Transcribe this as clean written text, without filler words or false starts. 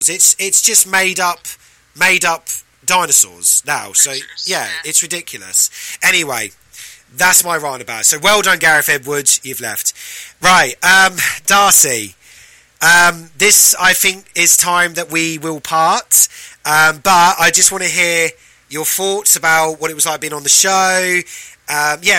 It's just made up dinosaurs now. So yeah, it's ridiculous. Anyway, that's my rant about it. So well done, Gareth Edwards. You've left. Right, Darcy. This, I think, is time that we will part. But I just want to hear your thoughts about what it was like being on the show.